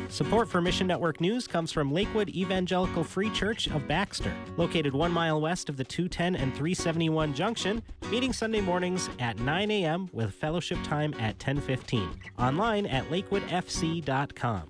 Support for Mission Network News comes from Lakewood Evangelical Free Church of Baxter, located 1 mile west of the 210 and 371 junction, meeting Sunday mornings at 9 a.m. with fellowship time at 10:15. Online at lakewoodfc.com.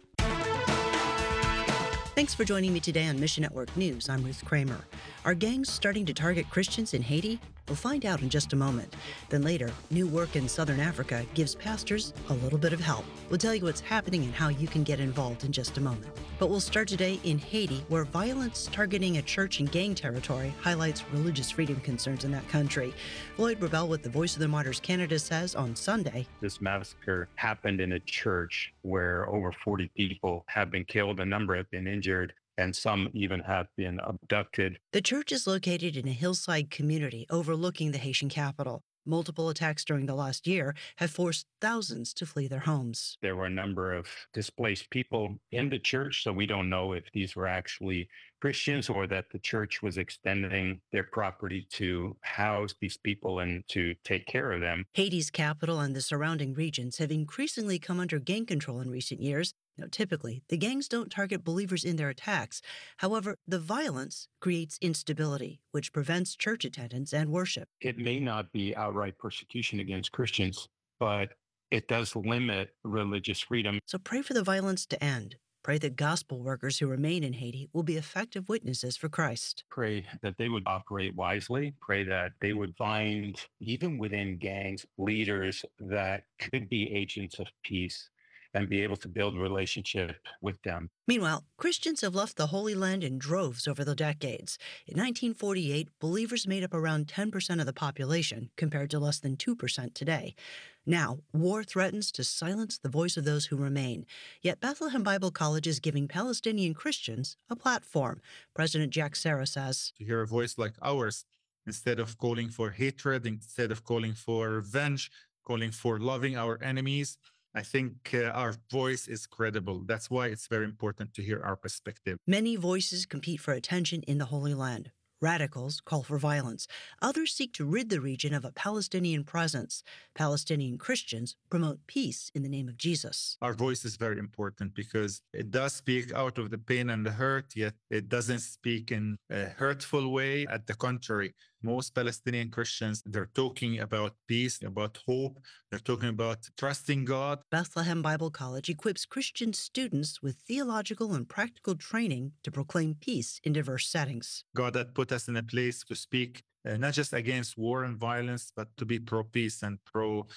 Thanks for joining me today on Mission Network News. I'm Ruth Kramer. Are gangs starting to target Christians in Haiti? We'll find out in just a moment. Then later, new work in Southern Africa gives pastors a little bit of help. We'll tell you what's happening and how you can get involved in just a moment. But we'll start today in Haiti, where violence targeting a church in gang territory highlights religious freedom concerns in that country. Lloyd Rebel with the Voice of the Martyrs Canada says on Sunday, this massacre happened in a church where over 40 people have been killed, a number have been injured, and some even have been abducted. The church is located in a hillside community overlooking the Haitian capital. Multiple attacks during the last year have forced thousands to flee their homes. There were a number of displaced people in the church, so we don't know if these were actually Christians or that the church was extending their property to house these people and to take care of them. Haiti's capital and the surrounding regions have increasingly come under gang control in recent years. Now, typically, the gangs don't target believers in their attacks. However, the violence creates instability, which prevents church attendance and worship. It may not be outright persecution against Christians, but it does limit religious freedom. So pray for the violence to end. Pray that gospel workers who remain in Haiti will be effective witnesses for Christ. Pray that they would operate wisely. Pray that they would find, even within gangs, leaders that could be agents of peace and be able to build a relationship with them. Meanwhile, Christians have left the Holy Land in droves over the decades. In 1948, believers made up around 10% of the population, compared to less than 2% today. Now, war threatens to silence the voice of those who remain. Yet Bethlehem Bible College is giving Palestinian Christians a platform. President Jack Serra says, to hear a voice like ours, instead of calling for hatred, instead of calling for revenge, calling for loving our enemies, I think our voice is credible. That's why it's very important to hear our perspective. Many voices compete for attention in the Holy Land. Radicals call for violence. Others seek to rid the region of a Palestinian presence. Palestinian Christians promote peace in the name of Jesus. Our voice is very important because it does speak out of the pain and the hurt, yet it doesn't speak in a hurtful way. At the contrary, most Palestinian Christians, they're talking about peace, about hope. They're talking about trusting God. Bethlehem Bible College equips Christian students with theological and practical training to proclaim peace in diverse settings. God had put us in a place to speak not just against war and violence, but to be pro-peace and